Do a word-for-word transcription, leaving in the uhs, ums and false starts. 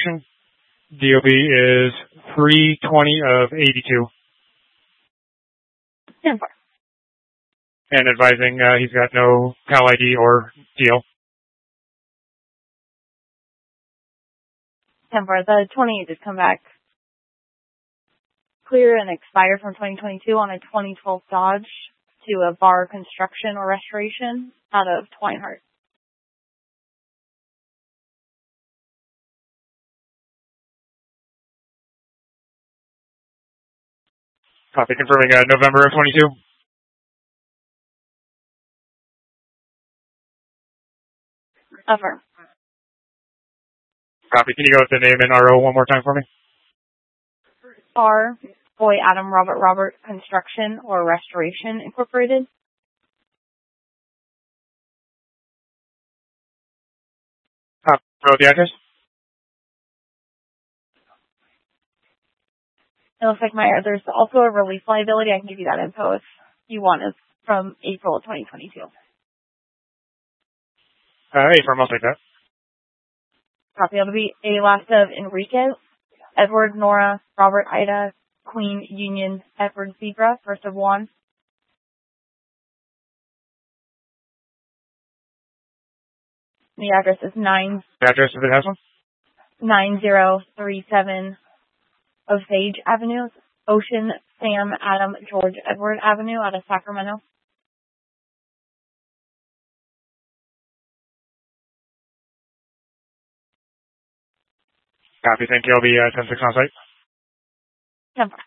restoration. D O B is three twenty of eighty-two. ten four. And advising uh, he's got no Cal I D or deal. ten four. The twenty-eight has come back clear and expired from twenty twenty-two on a twenty twelve Dodge to a bar construction or restoration out of Twinehart. Copy, confirming uh, November of twenty-two. Affirm. Copy, can you go with the name and R O one more time for me? Bar, Boy Adam Robert Robert Construction or Restoration Incorporated. Uh, wrote the address? It looks like my there's also a release liability. I can give you that info if you want. It's from April of twenty twenty-two. Uh, hey, firm, I'll take that. Copy. It'll be a last of Enrique, Edward, Nora, Robert, Ida, Queen, Union, Edward, Zebra, first of Juan. The address is nine. The address if it has one? nine zero three seven Osage Avenue, Ocean, Sam, Adam, George, Edward Avenue out of Sacramento. Copy, thank you. I'll be uh, ten six on site. ten four.